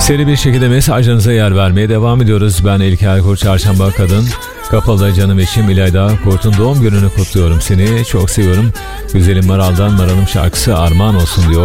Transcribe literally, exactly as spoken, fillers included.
Seri bir şekilde mesajlarınıza yer vermeye devam ediyoruz. Ben İlker Kurt, Çarşamba Kadın. Kapalı canım eşim İlayda Kurt'un doğum gününü kutluyorum seni. Çok seviyorum. Güzelim Maral'dan Maral'ım şarkısı armağan olsun diyor.